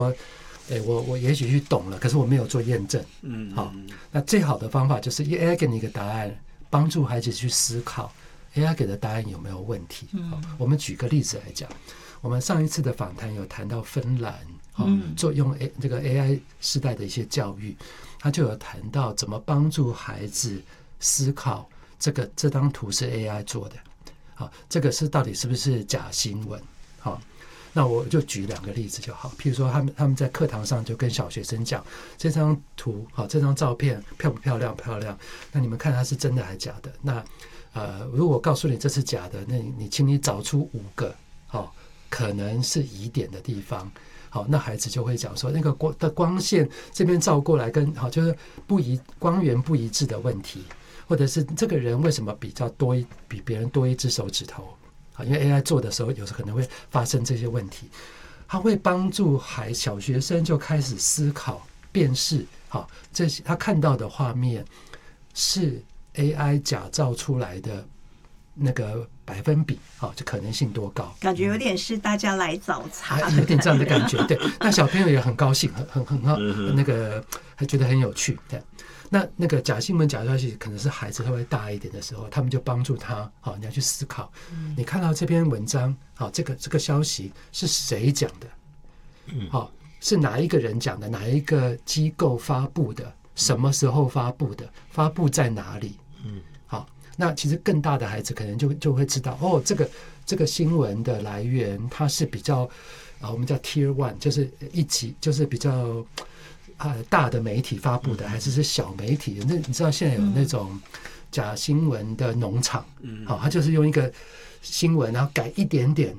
我也许去懂了，可是我没有做验证。好，那最好的方法就是 AI 给你一个答案，帮助孩子去思考 AI 给的答案有没有问题。我们举个例子来讲，我们上一次的访谈有谈到芬兰，做用这个 AI 时代的一些教育，他就有谈到怎么帮助孩子思考这张图是 AI 做的，好，这个到底是不是假新闻？好。那我就举2个例子就好，譬如说他们在课堂上就跟小学生讲，这张图好，这张照片漂不漂亮？漂亮。那你们看它是真的还是假的？那如果告诉你这是假的，那你请你找出5个可能是疑点的地方。好，那孩子就会讲说，那个光线这边照过来跟就是光源不一致的问题，或者是这个人为什么比别人多1只手指头？因为 AI 做的时候，有时候可能会发生这些问题，它会帮助小学生就开始思考、辨识，这些他看到的画面是 AI 假造出来的那个百分比，就可能性多高？ 感觉有点是大家来找茬， 有点这样的感觉。对，那小朋友也很高兴，很好，那个还觉得很有趣。对。那个假新闻、假消息，可能是孩子稍微大一点的时候，他们就帮助他，你要去思考，你看到这篇文章，这个消息是谁讲的？是哪一个人讲的？哪一个机构发布的？什么时候发布的？发布在哪里？好，那其实更大的孩子可能就会知道，这个新闻的来源，它是比较我们叫 Tier 1，就是1级，就是比较。大的媒体发布的，还是小媒体？那你知道现在有那种假新闻的农场，他就是用一个新闻，然后改一点点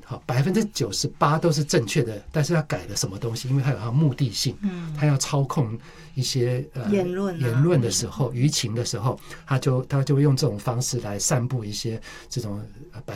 ，98%都是正确的，但是他改了什么东西？因为他有他目的性，他要操控一些言论的时候，舆情的时候，他就会用这种方式来散布一些这种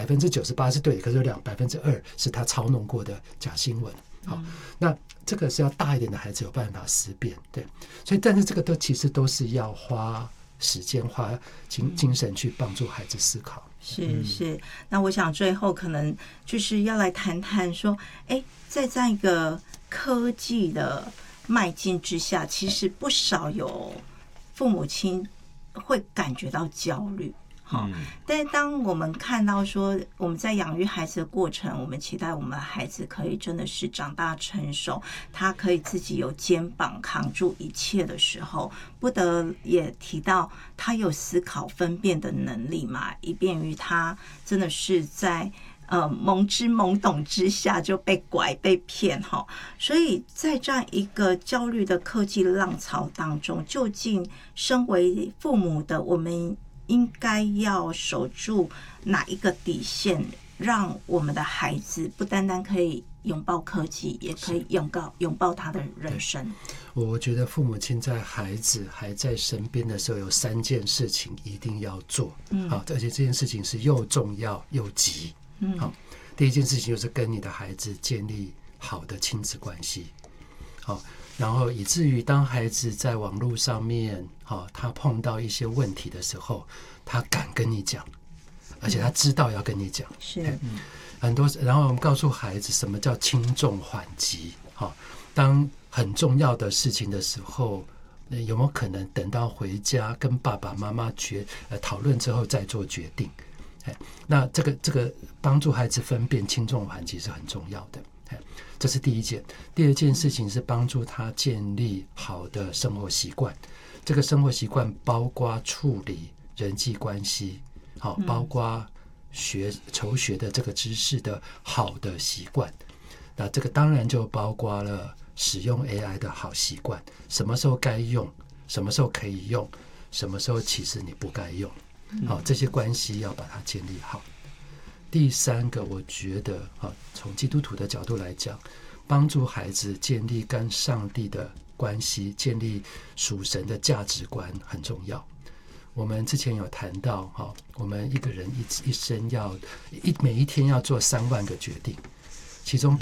98%是对的，可是有2%是他操弄过的假新闻。好，那这个是要大一点的孩子有办法思辨，对，所以但是这个其实都是要花时间、花精神去帮助孩子思考。 是，那我想最后可能就是要来谈谈说，在这样一个科技的迈进之下，其实不少有父母亲会感觉到焦虑。但是当我们看到说我们在养育孩子的过程，我们期待我们的孩子可以真的是长大成熟，他可以自己有肩膀扛住一切的时候，不得也提到他有思考分辨的能力嘛，以便于他真的是在懵懂之下就被拐被骗。所以在这样一个焦虑的科技浪潮当中，究竟身为父母的我们应该要守住哪一个底线，让我们的孩子不单单可以拥抱科技，也可以拥抱他的人生。 我觉得父母亲在孩子还在身边的时候，有3件事情一定要做，而且这件事情是又重要又急。第一件事情就是跟你的孩子建立好的亲子关系，然后以至于当孩子在网络上面，他碰到一些问题的时候，他敢跟你讲，而且他知道要跟你讲。 是， 很多，然后我们告诉孩子什么叫轻重缓急。当很重要的事情的时候，有没有可能等到回家跟爸爸妈妈讨论之后再做决定？那这个帮助孩子分辨轻重缓急是很重要的。这是第一件。第二件事情是帮助他建立好的生活习惯，这个生活习惯包括处理人际关系，包括求学的这个知识的好的习惯。那这个当然就包括了使用 AI 的好习惯，什么时候该用，什么时候可以用，什么时候其实你不该用。这些关系要把它建立好。第3个，我觉得从基督徒的角度来讲，帮助孩子建立跟上帝的关系，建立属神的价值观很重要。我们之前有谈到，我们一个人一生每一天要做3万个决定，其中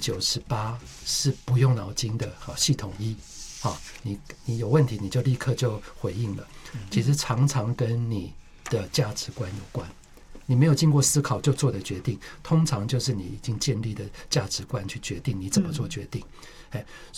98%是不用脑筋的，系统一，你有问题你就立刻就回应了。其实常常跟你的价值观有关。你没有经过思考就做的决定，通常就是你已经建立的价值观去决定你怎么做决定。所